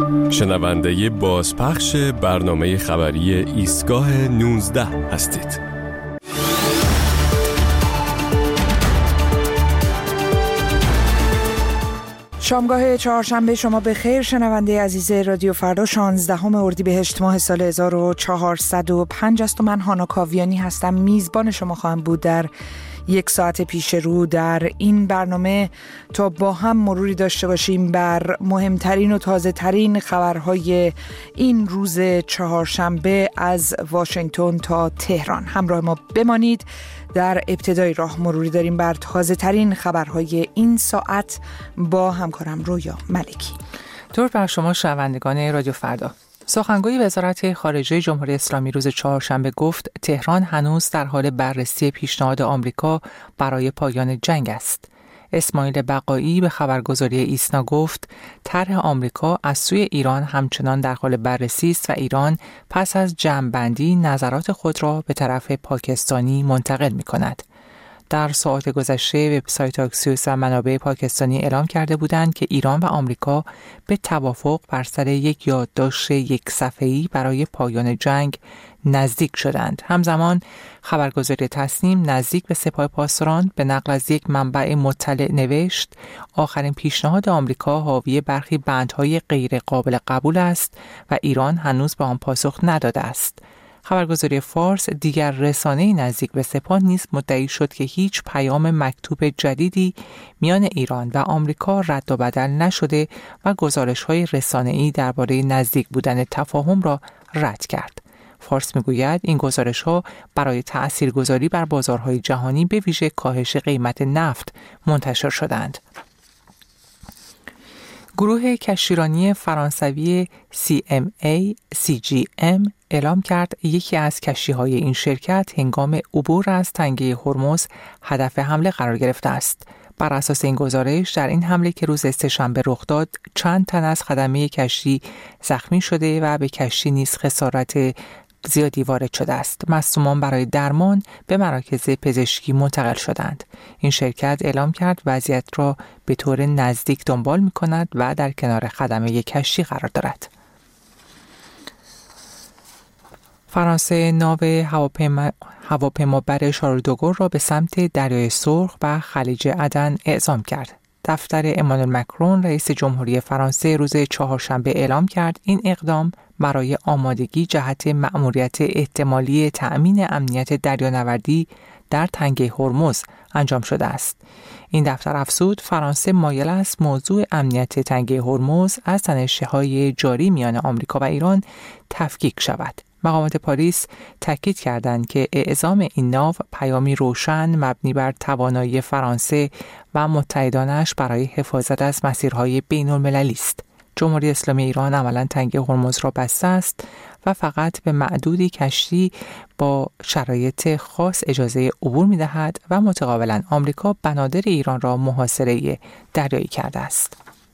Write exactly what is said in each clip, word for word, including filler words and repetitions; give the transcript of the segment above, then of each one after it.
شنونده بازپخش برنامه خبری ایستگاه نوزده هستید. شامگاه چهارشنبه شما به خیر شنونده عزیز رادیو فردا. شانزدهم اردیبهشت ماه سال هزار و چهارصد و پنج است و من هانا کاویانی هستم. میزبان شما خواهم بود در یک ساعت پیش رو در این برنامه تا با هم مروری داشته باشیم بر مهمترین و تازه ترین خبرهای این روز چهارشنبه از واشنگتن تا تهران. همراه ما بمانید. در ابتدای راه مروری داریم بر تازه ترین خبرهای این ساعت با همکارم رویا ملکی. درود بر شما شنوندگان رادیو فردا. سخنگوی وزارت خارجه جمهوری اسلامی روز چهارشنبه گفت تهران هنوز در حال بررسی پیشنهاد آمریکا برای پایان جنگ است. اسماعیل بقایی به خبرگزاری ایسنا گفت طرح آمریکا از سوی ایران همچنان در حال بررسی است و ایران پس از جمع‌بندی نظرات خود را به طرف پاکستانی منتقل می‌کند. در ساعات گذشته وبسایت آکسیوس و منابع پاکستانی اعلام کرده بودند که ایران و آمریکا به توافق بر سر یک یادداشت یک صفحه‌ای برای پایان جنگ نزدیک شدند. همزمان خبرگزاری تسنیم نزدیک به سپاه پاسداران به نقل از یک منبع مطلع نوشت آخرین پیشنهاد آمریکا حاوی برخی بندهای غیر قابل قبول است و ایران هنوز به آن پاسخ نداده است. خبرگزاری فارس دیگر رسانه‌ای نزدیک به سپاه نیز مدعی شد که هیچ پیام مکتوب جدیدی میان ایران و آمریکا رد و بدل نشده و گزارش‌های رسانه‌ای درباره نزدیک بودن تفاهم را رد کرد. فارس میگوید این گزارش‌ها برای تأثیرگذاری بر بازارهای جهانی به ویژه کاهش قیمت نفت منتشر شدند. گروه کشتیرانی فرانسوی سی ام ای سی جی ام اعلام کرد یکی از کشتی‌های این شرکت هنگام عبور از تنگه هرمز هدف حمله قرار گرفته است. بر اساس این گزارش در این حمله که روز سه‌شنبه رخ داد چند تن از خدمه کشتی زخمی شده و به کشتی نیز خسارت زیادی وارد شده است. مصدومان برای درمان به مراکز پزشکی منتقل شدند. این شرکت اعلام کرد وضعیت را به طور نزدیک دنبال می‌کند و در کنار خدمه کشتی قرار دارد. فرانسه ناو هواپیما هواپیمابر شارل دوگل را به سمت دریای سرخ و خلیج عدن اعزام کرد. دفتر امانوئل مکرون رئیس جمهوری فرانسه روز چهارشنبه اعلام کرد این اقدام برای آمادگی جهت مأموریت احتمالی تأمین امنیت دریانوردی در تنگه هرمز انجام شده است. این دفتر افزود فرانسه مایل است موضوع امنیت تنگه هرمز از تنش‌های جاری میان آمریکا و ایران تفکیک شود. مقامات پاریس تاکید کردند که اعزام این ناو پیامی روشن مبنی بر توانایی فرانسه و متحدانش برای حفاظت از مسیرهای بین‌المللی است. جمهوری اسلامی ایران عملاً تنگه هرمز را بسته است و فقط به معدودی کشتی با شرایط خاص اجازه عبور می‌دهد و متقابلاً آمریکا بنادر ایران را محاصره دریایی کرده است.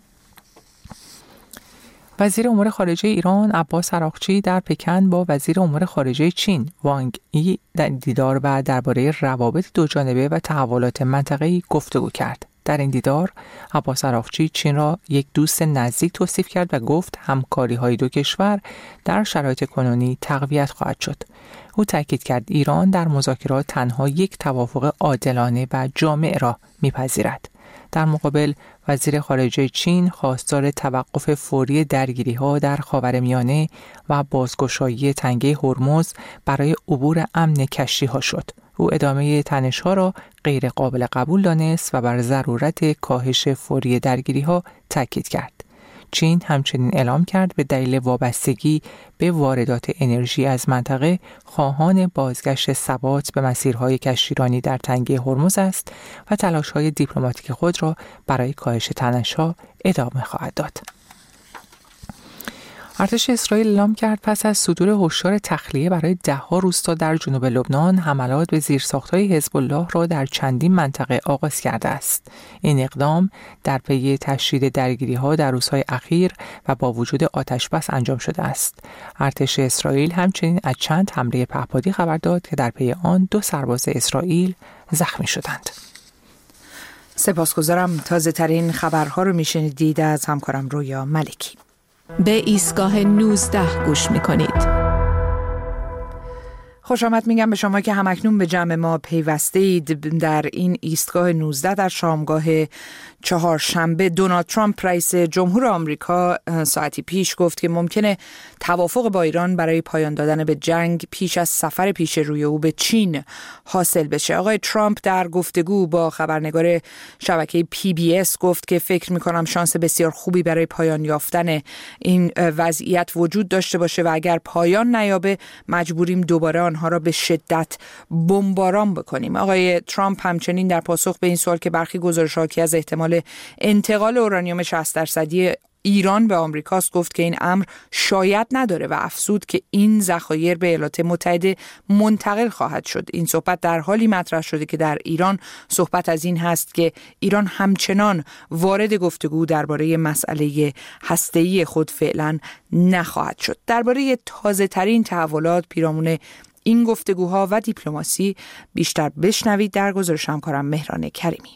وزیر امور خارجه ایران عباس عراقچی در پکن با وزیر امور خارجه چین وانگ ای در دیدار و درباره روابط دوجانبه و تحولات منطقه‌ای گفتگو کرد. در این دیدار عباس عراقچی چین را یک دوست نزدیک توصیف کرد و گفت همکاری‌های دو کشور در شرایط کنونی تقویت خواهد شد. او تاکید کرد ایران در مذاکرات تنها یک توافق عادلانه و جامع را می‌پذیرد. در مقابل وزیر خارجه چین خواستار توقف فوری درگیری‌ها در خاورمیانه و بازگشایی تنگه هرمز برای عبور امن کشتی‌ها شد. او ادامه تنش‌ها را غیر قابل قبول دانست و بر ضرورت کاهش فوری درگیری‌ها تاکید کرد. چین همچنین اعلام کرد به دلیل وابستگی به واردات انرژی از منطقه خواهان بازگشت ثبات به مسیرهای کشتیرانی در تنگه هرمز است و تلاش‌های دیپلماتیک خود را برای کاهش تنش‌ها ادامه خواهد داد. ارتش اسرائیل اعلام کرد پس از صدور هشدار تخلیه برای ده‌ها روستا در جنوب لبنان حملات به زیرساخت‌های حزب الله را در چندین منطقه آغاز کرده است. این اقدام در پی تشدید درگیری‌ها در روزهای اخیر و با وجود آتش‌بس انجام شده است. ارتش اسرائیل همچنین از چند حمله پهپادی خبر داد که در پی آن دو سرباز اسرائیل زخمی شدند. سپاسگزارم. تازه ترین خبرها رو میشنیدید از همکارم رویا ملکی. به ایستگاه نوزده گوش می‌کنید. خوش آمد میگم به شما که همکنون به جمع ما پیوسته اید. در این ایستگاه نوزده در شامگاه چهارشنبه دونالد ترامپ رئیس جمهور آمریکا ساعتی پیش گفت که ممکنه توافق با ایران برای پایان دادن به جنگ پیش از سفر پیش روی او به چین حاصل بشه. آقای ترامپ در گفتگو با خبرنگار شبکه پی بی اس گفت که فکر میکنم شانس بسیار خوبی برای پایان یافتن این وضعیت وجود داشته باشه و اگر پایان نیابه مجبوریم دوباره آنها را به شدت بمباران بکنیم. آقای ترامپ همچنین در پاسخ به این سوال که برخی گزارش‌ها حاکی از احتمال انتقال اورانیوم شصت درصدی ایران به آمریکاست گفت که این امر شاید نداره و افزود که این ذخایر به ایالات متحده منتقل خواهد شد. این صحبت در حالی مطرح شده که در ایران صحبت از این هست که ایران همچنان وارد گفتگو درباره مسئله هسته‌ای خود فعلا نخواهد شد. درباره تازه‌ترین تحولات پیرامون این گفتگوها و دیپلماسی بیشتر بشنوید در گزارش همکارم مهران کریمی.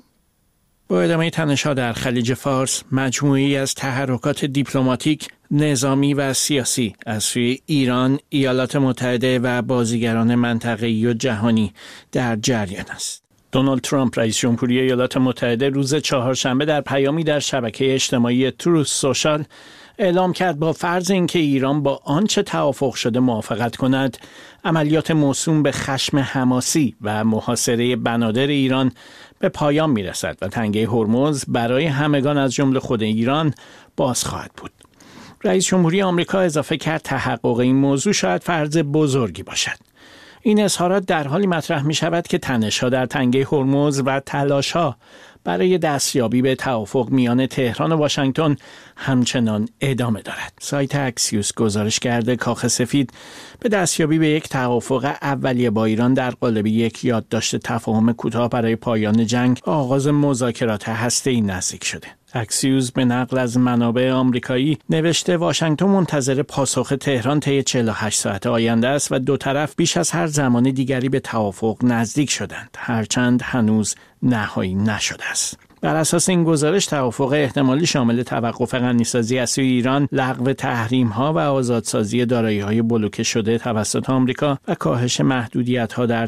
با ادامه تنش‌ها در خلیج فارس، مجموعه‌ای از تحرکات دیپلماتیک، نظامی و سیاسی از سوی ایران، ایالات متحده و بازیگران منطقه‌ای و جهانی در جریان است. دونالد ترامپ رئیس جمهوری ایالات متحده روز چهارشنبه در پیامی در شبکه اجتماعی تروث سوشال اعلام کرد با فرض اینکه ایران با آنچه توافق شده موافقت کند، عملیات موسوم به خشم حماسی و محاصره بنادر ایران به پایان میرسد و تنگه هرمز برای همگان از جمله خود ایران باز خواهد بود. رئیس جمهوری آمریکا اضافه کرد تحقق این موضوع شاید فرض بزرگی باشد. این اظهارات در حالی مطرح می شود که تنش‌ها در تنگه هرمز و تلاش‌ها برای دستیابی به توافق میان تهران و واشنگتن همچنان ادامه دارد. سایت اکسیوس گزارش کرده کاخ سفید به دستیابی به یک توافق اولیه با ایران در قالب یک یادداشت تفاهم کوتاه برای پایان جنگ و آغاز مذاکرات هسته‌ای نزدیک شده. اکسیوس به نقل از منابع آمریکایی نوشته واشنگتن منتظر پاسخ تهران طی چهل و هشت ساعت آینده است و دو طرف بیش از هر زمان دیگری به توافق نزدیک شدند، هرچند هنوز نهایی نشده است. بر اساس این گزارش توافق احتمالی شامل توقف غنیسازی از سوی ایران، لغو تحریم‌ها و آزادسازی دارایی‌های بلوکه شده توسط آمریکا و کاهش محدودیت‌ها در